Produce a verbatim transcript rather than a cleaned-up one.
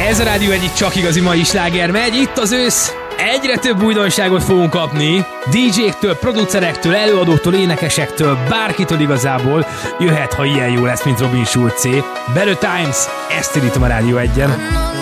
Ez a Rádió egyik csak igazi mai sláger megy, itt az ősz, egyre több újdonságot fogunk kapni, dé jéktől, producerektől, előadóktól, énekesektől, bárkitől igazából jöhet, ha ilyen jó lesz, mint Robin Schulzé. Better Times, ezt indítom a Rádió egyen.